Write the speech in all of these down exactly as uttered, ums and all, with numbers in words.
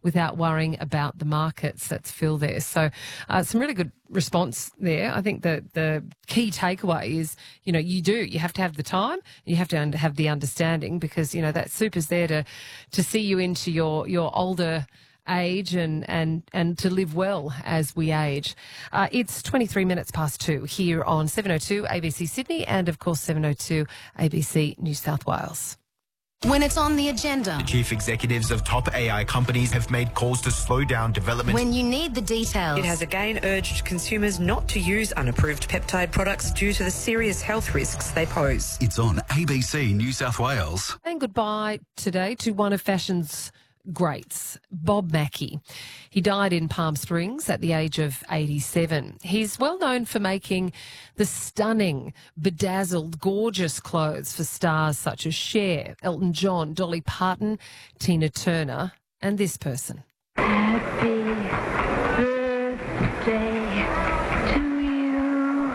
without worrying about the markets. That's Phil there. So uh, some really good response there. I think that the key takeaway is, you know, you do, you have to have the time, you have to un- have the understanding, because, you know, that super's there to, to see you into your, your older age and, and, and to live well as we age. Uh, it's twenty-three minutes past two here on seven oh two A B C Sydney and, of course, seven oh two A B C New South Wales. When it's on the agenda. The chief executives of top A I companies have made calls to slow down development. When you need the details. It has again urged consumers not to use unapproved peptide products due to the serious health risks they pose. It's on A B C New South Wales. And goodbye today to one of fashion's greats, Bob Mackie. He died in Palm Springs at the age of eighty-seven. He's well known for making the stunning, bedazzled, gorgeous clothes for stars such as Cher, Elton John, Dolly Parton, Tina Turner, and this person. Happy birthday to you.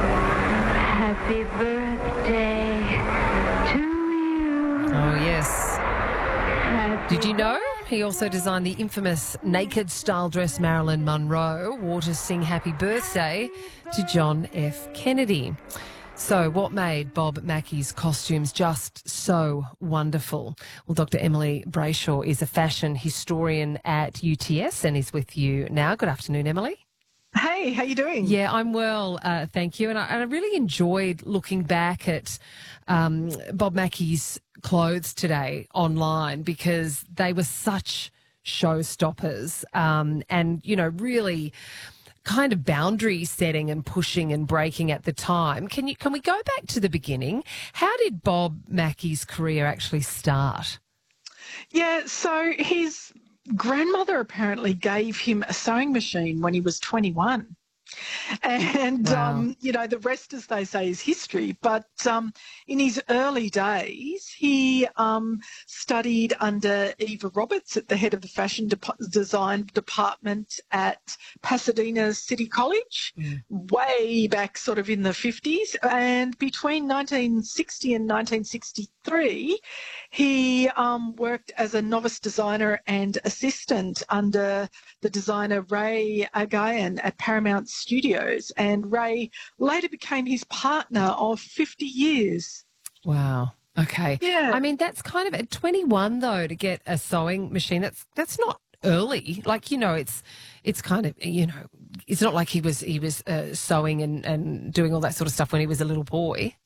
Happy birthday to you. Oh, yes. Happy Did you know he also designed the infamous naked style dress Marilyn Monroe wore to sing happy birthday to John F. Kennedy? So what made Bob Mackie's costumes just so wonderful? Well, Doctor Emily Brayshaw is a fashion historian at U T S and is with you now. Good afternoon, Emily. Hey, how you doing? Yeah, I'm well, uh, thank you. And I, and I really enjoyed looking back at um, Bob Mackie's clothes today online, because they were such showstoppers um, and, you know, really kind of boundary setting and pushing and breaking at the time. Can you can we go back to the beginning? How did Bob Mackie's career actually start? Yeah, so his grandmother apparently gave him a sewing machine when he was twenty-one. And, Wow. um, you know, the rest, as they say, is history. But um, in his early days, he um, studied under Eva Roberts at the head of the fashion de- design department at Pasadena City College, Mm. way back sort of in the fifties. And between nineteen sixty and nineteen sixty-three, he um, worked as a novice designer and assistant under the designer Ray Agayan at Paramount Studios, and Ray later became his partner of fifty years. Wow. Okay. Yeah. I mean, that's kind of at twenty-one though, to get a sewing machine. That's that's not early. Like, you know, it's it's kind of, you know, it's not like he was he was uh, sewing and, and doing all that sort of stuff when he was a little boy.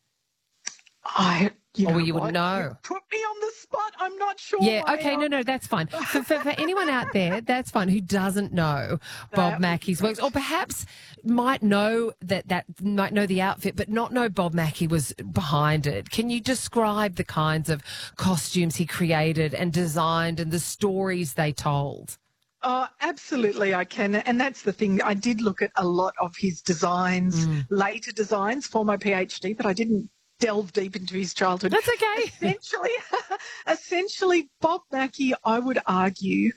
I, you Or know you wouldn't what? know. You put me on the spot. I'm not sure. Yeah, I okay, am. no, no, that's fine. For, for, for anyone out there, that's fine, who doesn't know Bob That Mackie's would be works, or perhaps might know that, that might know the outfit, but not know Bob Mackie was behind it. Can you describe the kinds of costumes he created and designed and the stories they told? Oh, absolutely, I can. And that's the thing. I did look at a lot of his designs, Mm. later designs for my PhD, but I didn't delve deep into his childhood. That's okay. Essentially, essentially, Bob Mackie, I would argue,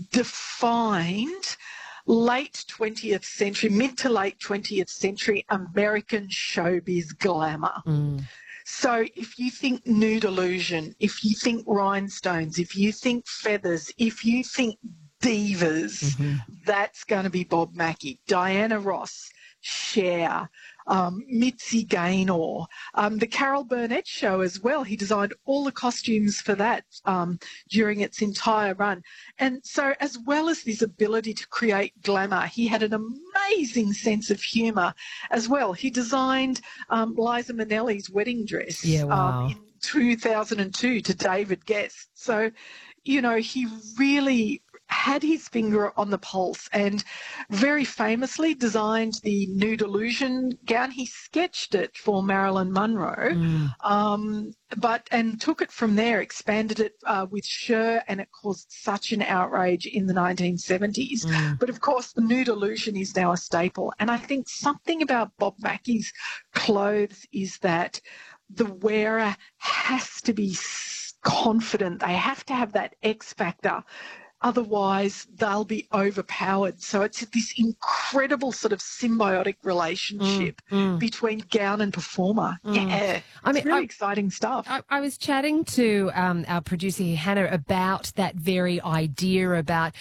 defined late twentieth century, mid to late twentieth century American showbiz glamour. Mm. So if you think nude illusion, if you think rhinestones, if you think feathers, if you think divas, Mhm. that's going to be Bob Mackie. Diana Ross, Cher, um, Mitzi Gaynor, um, the Carol Burnett show as well. He designed all the costumes for that um, during its entire run. And so as well as this ability to create glamour, he had an amazing sense of humour as well. He designed um, Liza Minnelli's wedding dress Yeah, wow. um, in two thousand two to David Guest. So, you know, he really had his finger on the pulse and very famously designed the nude illusion gown. He sketched it for Marilyn Monroe, Mm. um, but and took it from there, expanded it uh, with Cher, and it caused such an outrage in the nineteen seventies. Mm. But of course, the nude illusion is now a staple. And I think something about Bob Mackie's clothes is that the wearer has to be s- confident. They have to have that X factor. Otherwise, they'll be overpowered. So it's this incredible sort of symbiotic relationship Mm. between gown and performer. Mm. Yeah, I mean, it's really I- exciting stuff. I, I was chatting to um, our producer here, Hannah, about that very idea about,